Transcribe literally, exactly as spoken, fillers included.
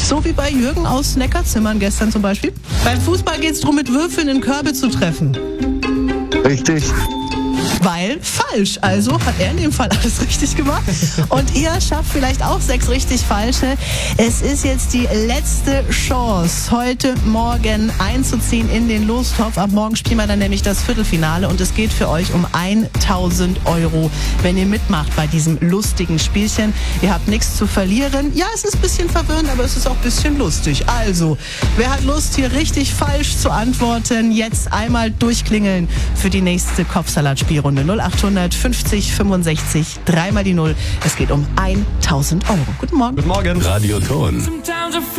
So wie bei Jürgen aus Neckarzimmern gestern zum Beispiel. Beim Fußball geht es darum, mit Würfeln in Körbe zu treffen. Richtig. Weil falsch. Also hat er in dem Fall alles richtig gemacht. Und ihr schafft vielleicht auch sechs richtig falsche. Es ist jetzt die letzte Chance, heute Morgen einzuziehen in den Lostopf. Ab morgen spielen wir dann nämlich das Viertelfinale und es geht für euch um tausend Euro, wenn ihr mitmacht bei diesem lustigen Spielchen. Ihr habt nichts zu verlieren. Ja, es ist ein bisschen verwirrend, aber es ist auch ein bisschen lustig. Also, wer hat Lust, hier richtig falsch zu antworten? Jetzt einmal durchklingeln für die nächste Kopfsalat-Spielrunde. null achthundert fünfzig fünfundsechzig, dreimal die Null. Es geht um tausend Euro. Guten Morgen. Guten Morgen. Radioton.